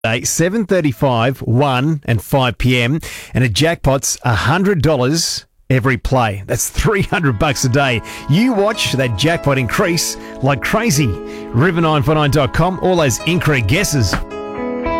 7:35, 1 and 5 p.m. and a jackpot's $100 every play. That's $300 a day. You watch that jackpot increase like crazy. River949.com, all those incorrect guesses